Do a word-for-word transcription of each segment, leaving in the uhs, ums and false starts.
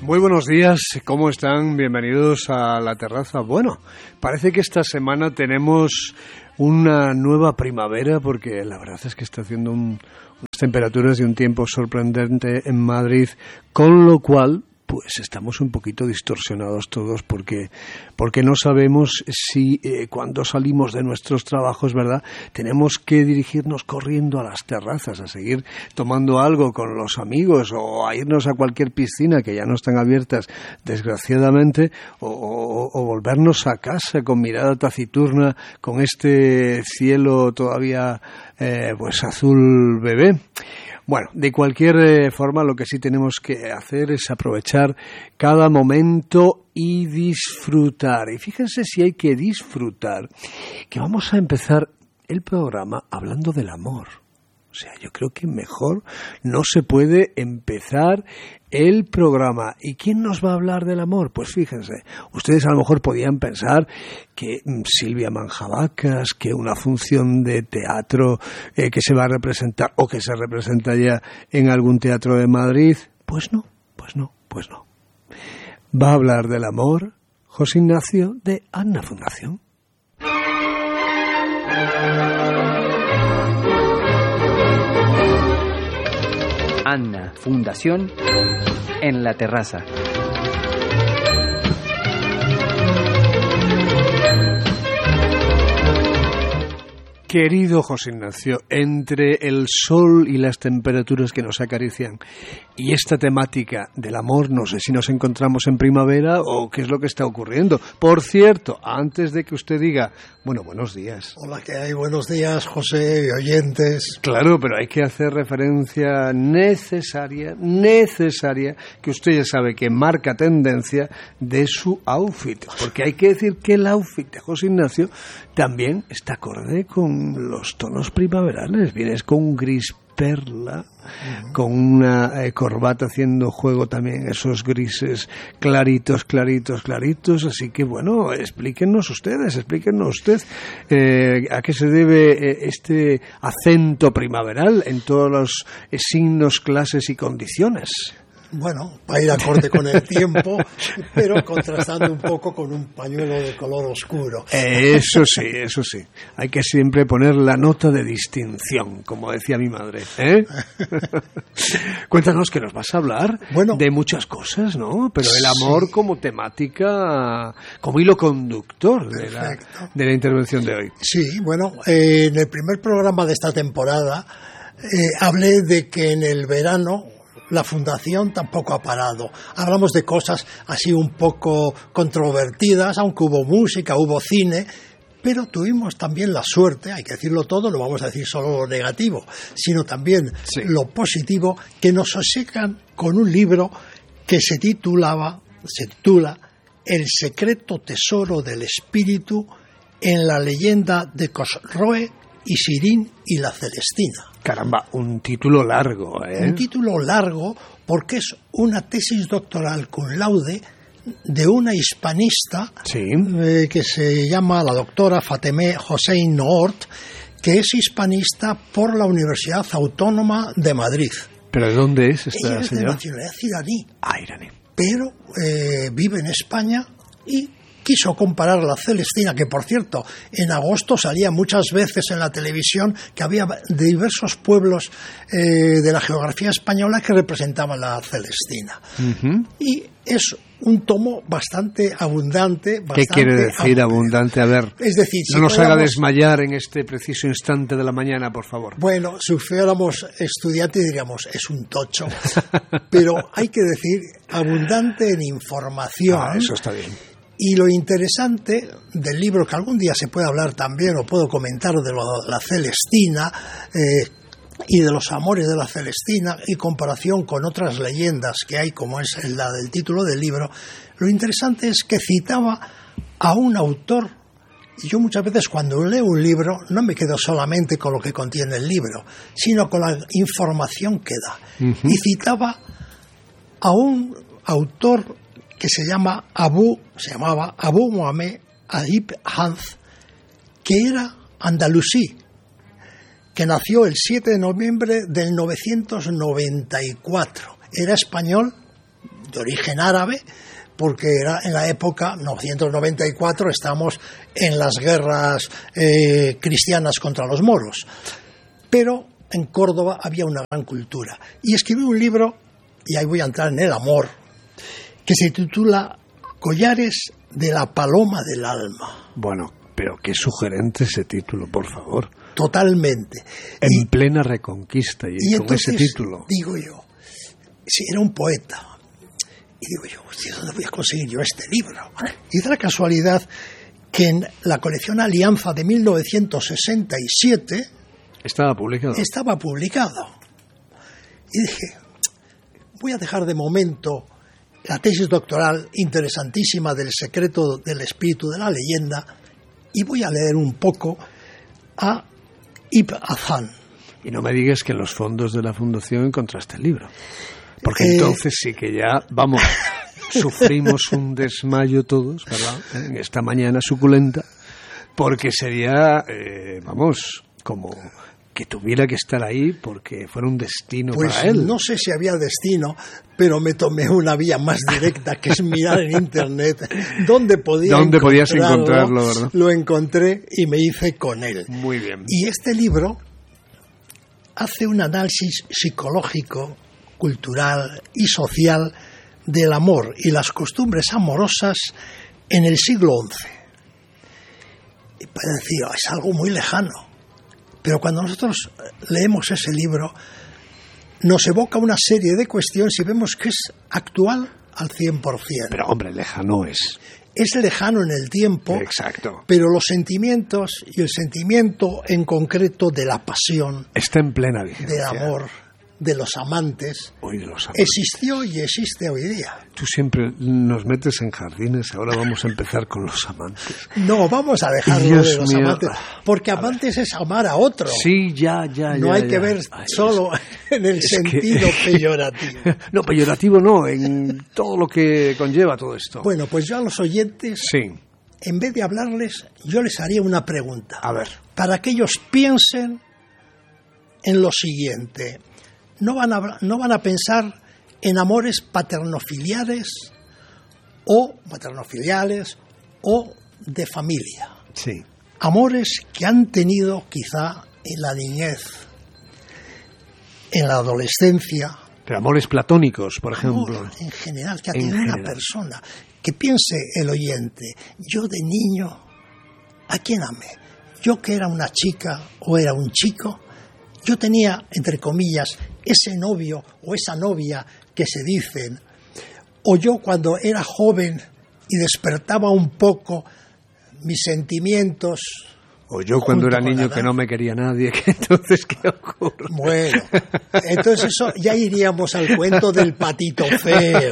Muy buenos días, ¿cómo están? Bienvenidos a La Terraza. Bueno, parece que esta semana tenemos una nueva primavera porque la verdad es que está haciendo un, unas temperaturas y un tiempo sorprendente en Madrid, con lo cual pues estamos un poquito distorsionados todos porque porque no sabemos si eh, cuando salimos de nuestros trabajos, ¿verdad?, tenemos que dirigirnos corriendo a las terrazas a seguir tomando algo con los amigos o a irnos a cualquier piscina que ya no están abiertas, desgraciadamente, o, o, o volvernos a casa con mirada taciturna con este cielo todavía eh, pues azul bebé. Bueno, de cualquier eh, forma, lo que sí tenemos que hacer es aprovechar cada momento y disfrutar. Y fíjense si hay que disfrutar, que vamos a empezar el programa hablando del amor. O sea, yo creo que mejor no se puede empezar el programa. ¿Y quién nos va a hablar del amor? Pues fíjense, ustedes a lo mejor podían pensar que Silvia Manjabacas, que una función de teatro eh, que se va a representar o que se representa ya en algún teatro de Madrid. Pues no, pues no, pues no. Va a hablar del amor José Ignacio de Anna Fundación. Anna Fundación en La Terraza. Querido José Ignacio, entre el sol y las temperaturas que nos acarician y esta temática del amor, no sé si nos encontramos en primavera o qué es lo que está ocurriendo. Por cierto, antes de que usted diga, bueno, buenos días. Hola, ¿qué hay? Buenos días, José, y oyentes. Claro, pero hay que hacer referencia necesaria, necesaria, que usted ya sabe que marca tendencia de su outfit, porque hay que decir que el outfit de José Ignacio también está acorde con los tonos primaverales. Vienes con un gris perla, uh-huh, con una eh, corbata haciendo juego también esos grises claritos, claritos, claritos. Así que bueno, explíquenos ustedes, explíquenos usted eh, a qué se debe eh, este acento primaveral en todos los eh, signos, clases y condiciones. Bueno, va a ir acorde con el tiempo, pero contrastando un poco con un pañuelo de color oscuro. Eso sí, eso sí. Hay que siempre poner la nota de distinción, como decía mi madre, ¿eh? Cuéntanos que nos vas a hablar bueno, de muchas cosas, ¿no? Pero el amor sí, como temática, como hilo conductor de la, de la intervención de hoy. Sí, bueno, eh, en el primer programa de esta temporada eh, hablé de que en el verano la Fundación tampoco ha parado. Hablamos de cosas así un poco controvertidas, aunque hubo música, hubo cine, pero tuvimos también la suerte, hay que decirlo todo, no vamos a decir solo lo negativo, sino también sí, lo positivo, que nos obsequian con un libro que se titulaba, se titula El secreto tesoro del espíritu en la leyenda de Cosroe y Sirín y la Celestina. Caramba, un título largo, ¿eh? Un título largo porque es una tesis doctoral cum laude de una hispanista, sí, eh, que se llama la doctora Fatemeh Hossein Noort, que es hispanista por la Universidad Autónoma de Madrid. ¿Pero de dónde es esta Ella es señora? de nacionalidad iraní. Ah, iraní. Pero eh, vive en España y quiso comparar la Celestina, que por cierto, en agosto salía muchas veces en la televisión que había diversos pueblos eh, de la geografía española que representaban la Celestina. Uh-huh. Y es un tomo bastante abundante. Bastante ¿Qué quiere decir abundante? A ver, es decir, si no nos fuéramos, haga desmayar en este preciso instante de la mañana, por favor. Bueno, si fuéramos estudiantes diríamos, es un tocho, pero hay que decir abundante en información. Ah, eso está bien. Y lo interesante del libro, que algún día se puede hablar también, o puedo comentar de lo, la Celestina eh, y de los amores de la Celestina, y comparación con otras leyendas que hay, como es la del título del libro, lo interesante es que citaba a un autor. Y yo muchas veces cuando leo un libro no me quedo solamente con lo que contiene el libro, sino con la información que da. Uh-huh. Y citaba a un autor que se llama Abu, se llamaba Abu Mohamed Ayib Hanz, que era andalusí, que nació el siete de noviembre del novecientos noventa y cuatro. Era español, de origen árabe, porque era en la época novecientos noventa y cuatro, estamos en las guerras eh, cristianas contra los moros. Pero en Córdoba había una gran cultura. Y escribí un libro, y ahí voy a entrar en el amor, que se titula Collares de la paloma del alma. Bueno, pero qué sugerente ese título, por favor. Totalmente. En y, plena Reconquista, y, y con entonces, ese título. Digo yo, si era un poeta, y digo yo, hostia, ¿dónde voy a conseguir yo este libro? Y da la casualidad que en la colección Alianza de mil novecientos sesenta y siete estaba publicado. Estaba publicado. Y dije, voy a dejar de momento la tesis doctoral interesantísima del secreto del espíritu de la leyenda y voy a leer un poco a Ibn Hazm. Y no me digas que en los fondos de la fundación encontraste el libro. Porque eh... entonces sí que ya, vamos, sufrimos un desmayo todos, ¿verdad? En esta mañana suculenta, porque sería, eh, vamos, como que tuviera que estar ahí porque fuera un destino pues para él. No sé si había destino, pero me tomé una vía más directa, que es mirar en internet dónde podía ¿Dónde podías encontrarlo, verdad? Lo encontré y me hice con él. Muy bien. Y este libro hace un análisis psicológico, cultural y social del amor y las costumbres amorosas en el siglo once. Y puede decir, oh, es algo muy lejano. Pero cuando nosotros leemos ese libro, nos evoca una serie de cuestiones y vemos que es actual al cien por ciento. Pero, hombre, lejano es. Es lejano en el tiempo. Exacto. Pero los sentimientos, y el sentimiento en concreto de la pasión, está en plena vigencia. Del amor, de los amantes, hoy de los amantes, existió y existe hoy día. Tú siempre nos metes en jardines, ahora vamos a empezar con los amantes. No, vamos a dejarlo de los mío. amantes, porque amantes es amar a otro. Sí, ya, ya, No ya, hay ya. que ver Ay, solo es, en el sentido que, peyorativo. No, peyorativo no, en todo lo que conlleva todo esto. Bueno, pues yo a los oyentes, sí. En vez de hablarles, yo les haría una pregunta. A ver. Para que ellos piensen en lo siguiente. No van a, no van a pensar en amores paternofiliares o maternofiliales o de familia. Sí. Amores que han tenido quizá en la niñez, en la adolescencia. Pero amores platónicos, por ejemplo. Amor en general, que ha en tenido general. una persona. Que piense el oyente, yo de niño, ¿a quién amé? Yo que era una chica o era un chico, yo tenía, entre comillas, ese novio o esa novia que se dicen, o yo cuando era joven y despertaba un poco mis sentimientos. O yo cuando era niño que no me quería nadie, que entonces ¿qué ocurre? Bueno, entonces eso ya iríamos al cuento del patito feo.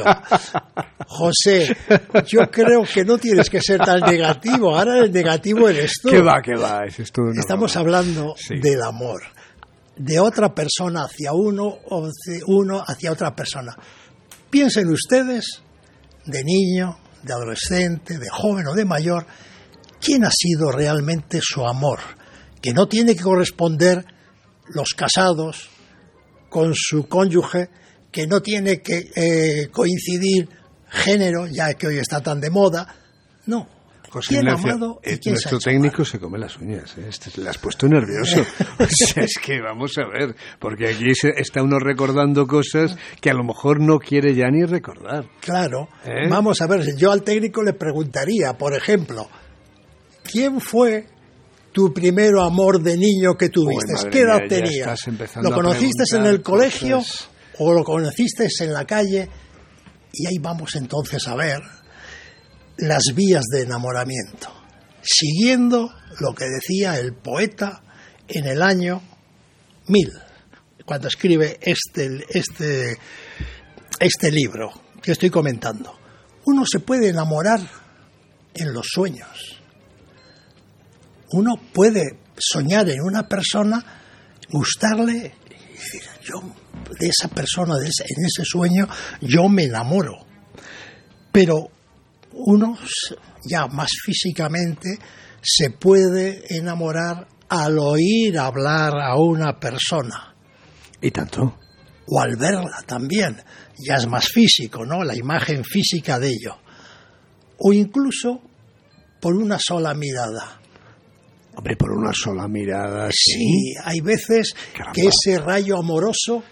José, yo creo que no tienes que ser tan negativo, ahora el negativo eres tú. ¿Qué va, qué va? Es esto una Estamos broma. hablando sí. del amor, de otra persona hacia uno o de uno hacia otra persona. Piensen ustedes, de niño, de adolescente, de joven o de mayor, ¿quién ha sido realmente su amor? Que no tiene que corresponder los casados con su cónyuge, que no tiene que eh, coincidir género, ya que hoy está tan de moda. No. José ¿Quién Ignacio, ha amado y quién nuestro se ha técnico amado? se come las uñas, ¿eh? Este, le has puesto nervioso. O sea, es que vamos a ver, porque aquí se, está uno recordando cosas que a lo mejor no quiere ya ni recordar. Claro. ¿Eh? Vamos a ver, yo al técnico le preguntaría, por ejemplo, ¿quién fue tu primer amor de niño que tuviste? Uy, ¿Qué edad mía, ya tenías? estás empezando ¿Lo a conociste en preguntar el colegio cosas. o lo conociste en la calle? Y ahí vamos entonces a ver las vías de enamoramiento, siguiendo lo que decía el poeta en el año mil, cuando escribe este, este, este libro que estoy comentando. Uno se puede enamorar en los sueños. Uno puede soñar en una persona, gustarle y decir, yo de esa persona, de ese, en ese sueño, yo me enamoro. Pero uno ya más físicamente se puede enamorar al oír hablar a una persona. ¿Y tanto? o al verla también, ya es más físico, ¿no? La imagen física de ello. O incluso por una sola mirada. Hombre, por una sola mirada. Sí, sí hay veces Caramba. que ese rayo amoroso